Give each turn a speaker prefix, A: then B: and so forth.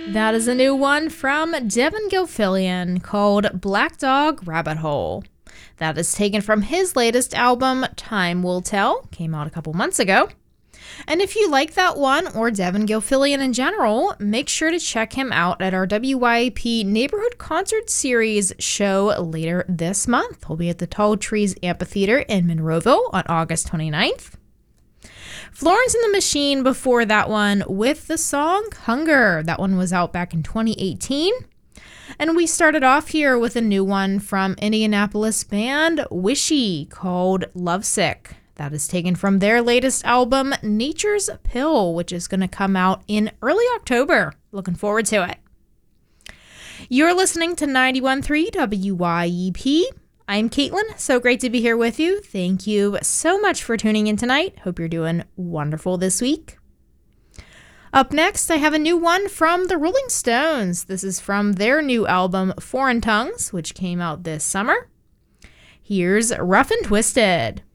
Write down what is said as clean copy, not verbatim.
A: That is a new one from Devin Gilfillian called Black Dog Rabbit Hole. That is taken from his latest album, Time Will Tell, came out a couple months ago. And if you like that one, or Devin Gilfillian in general, make sure to check him out at our WYAP Neighborhood Concert Series show later this month. We'll be at the Tall Trees Amphitheater in Monroeville on August 29th. Florence and the Machine before that one with the song Hunger. That one was out back in 2018. And we started off here with a new one from Indianapolis band Wishy called Lovesick. That is taken from their latest album, Nature's Pill, which is going to come out in early October. Looking forward to it. You're listening to 91.3 WYEP. I'm Caitlin. So great to be here with you. Thank you so much for tuning in tonight. Hope you're doing wonderful this week. Up next, I have a new one from the Rolling Stones. This is from their new album, Foreign Tongues, which came out this summer. Here's Rough and Twisted.